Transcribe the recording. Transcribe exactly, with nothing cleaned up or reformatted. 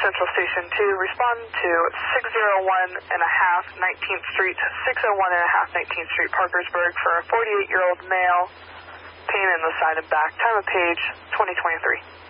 Central Station two, respond to six oh one and a half nineteenth Street, six oh one and a half nineteenth Street, Parkersburg, for a forty-eight-year-old male, pain in the side and back, time of page twenty twenty-three.